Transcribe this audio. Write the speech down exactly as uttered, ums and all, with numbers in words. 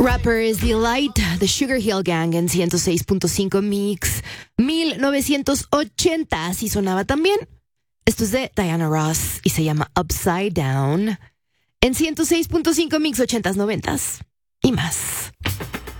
Rapper's Delight, The Sugar Hill Gang en ciento seis punto cinco Mix. mil novecientos ochenta, así sonaba también. Esto es de Diana Ross y se llama Upside Down. En ciento seis punto cinco Mix, ochentas, noventas y más.